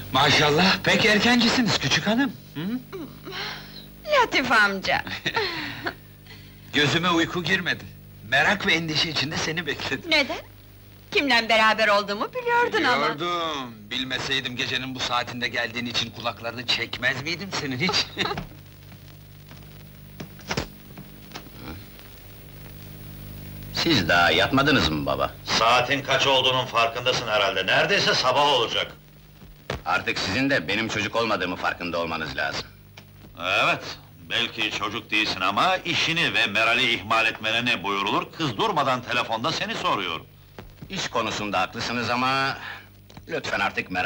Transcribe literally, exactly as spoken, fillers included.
Maşallah, pek erkencisiniz küçük hanım. Hı? Latif amca! Gözüme uyku girmedi. Merak ve endişe içinde seni bekledim. Neden? Kimle beraber olduğumu biliyordun ama! Biliyordum, bilmeseydim gecenin bu saatinde geldiğin için kulaklarını çekmez miydim senin hiç? Siz daha yatmadınız mı baba? Saatin kaç olduğunun farkındasın herhalde. Neredeyse sabah olacak. Artık sizin de benim çocuk olmadığımı farkında olmanız lazım. Evet, belki çocuk değilsin ama işini ve Meral'i ihmal etmene ne buyurulur? Kız durmadan telefonda seni soruyor. İş konusunda haklısınız ama... lütfen artık merak